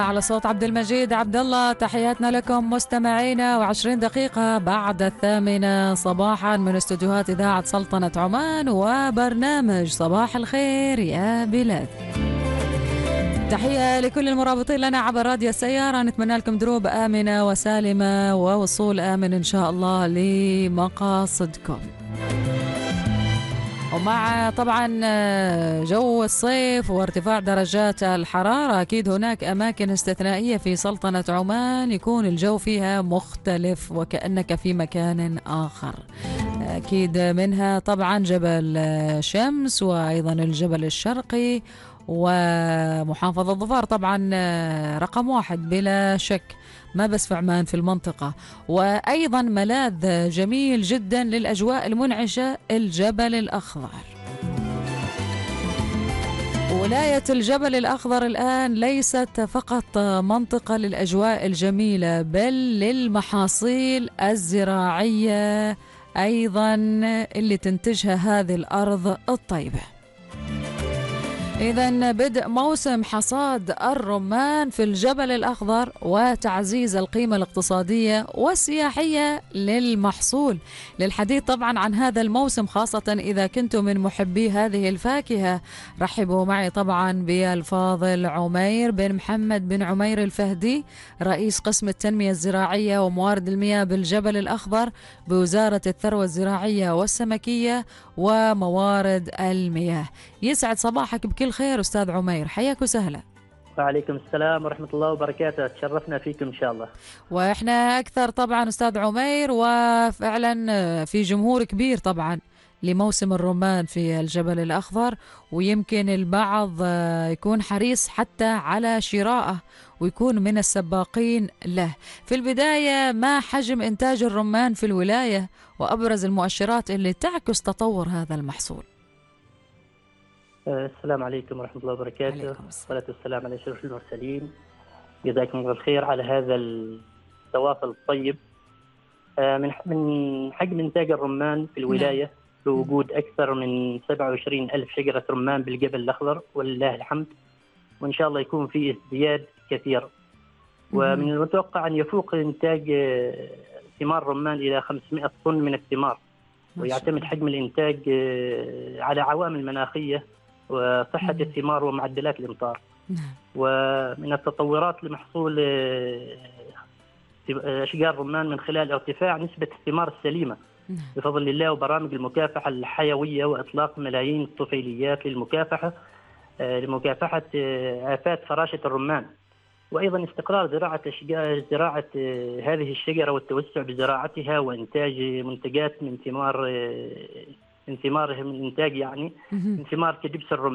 على صوت عبد المجيد عبد الله. تحياتنا لكم مستمعينا، و20 دقيقة بعد 8 صباحا من استوديوهات إذاعة سلطنة عمان وبرنامج صباح الخير يا بلاد. تحية لكل المرابطين لنا عبر راديو السيارة، نتمنى لكم دروب آمنة وسالمة ووصول آمن إن شاء الله لمقاصدكم. ومع طبعا جو الصيف وارتفاع درجات الحرارة، أكيد هناك أماكن استثنائية في سلطنة عمان يكون الجو فيها مختلف وكأنك في مكان آخر. أكيد منها طبعا جبل شمس، وأيضا الجبل الشرقي، ومحافظة ظفار طبعا رقم 1 بلا شك، ما بس في عمان، في المنطقة. وأيضا ملاذ جميل جدا للأجواء المنعشة الجبل الأخضر. ولاية الجبل الأخضر الآن ليست فقط منطقة للأجواء الجميلة، بل للمحاصيل الزراعية أيضا اللي تنتجها هذه الأرض الطيبة. إذن بدء موسم حصاد الرمان في الجبل الأخضر وتعزيز القيمة الاقتصادية والسياحية للمحصول. للحديث طبعا عن هذا الموسم، خاصة إذا كنتم من محبي هذه الفاكهة، رحبوا معي طبعا بالفاضل عمير بن محمد بن عمير الفهدي، رئيس قسم التنمية الزراعية وموارد المياه بالجبل الأخضر بوزارة الثروة الزراعية والسمكية وموارد المياه. يسعد صباحك بكل خير أستاذ عمير، حياك وسهلا. وعليكم السلام ورحمة الله وبركاته، تشرفنا فيكم إن شاء الله. وإحنا أكثر طبعا أستاذ عمير، وفعلا في جمهور كبير طبعا لموسم الرمان في الجبل الأخضر، ويمكن البعض يكون حريص حتى على شرائه ويكون من السباقين له. في البداية، ما حجم إنتاج الرمان في الولاية وأبرز المؤشرات اللي تعكس تطور هذا المحصول؟ السلام عليكم ورحمة الله وبركاته، والصلاة والسلام على أشرف المرسلين. جزاكم الله الخير على هذا التواصل الطيب. من حجم إنتاج الرمان في الولاية بوجود أكثر من 27 ألف شجرة رمان بالجبل الأخضر ولله الحمد، وإن شاء الله يكون في ازدياد كثير. ومن المتوقع أن يفوق إنتاج ثمار رمان إلى 500 طن من الثمار، ويعتمد حجم الإنتاج على عوامل مناخية وصحة الثمار ومعدلات الإمطار. ومن التطورات لمحصول أشجار الرمان من خلال ارتفاع نسبة الثمار السليمة بفضل الله، وبرامج المكافحة الحيوية وإطلاق ملايين الطفيليات لمكافحة آفات فراشة الرمان. وأيضا استقرار زراعة هذه الشجرة والتوسع بزراعتها وإنتاج منتجات من ثمار من إنتاج من ثمار كدبس الرمان.